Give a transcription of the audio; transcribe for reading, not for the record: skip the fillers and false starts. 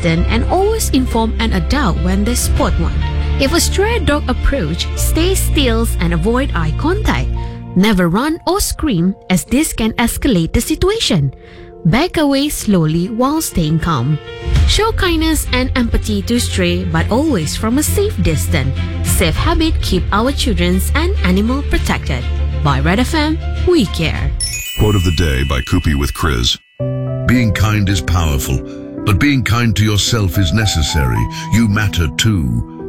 distance and always inform an adult when they spot one. If a stray dog approach, stay still and avoid eye contact. Never run or scream as this can escalate the situation. Back away slowly while staying calm. Show kindness and empathy to stray but always from a safe distance. Safe habit keep our children and animal protected. By Red FM, we care. Quote of the day by Kupi with Chris. Being kind is powerful, but being kind to yourself is necessary. You matter too.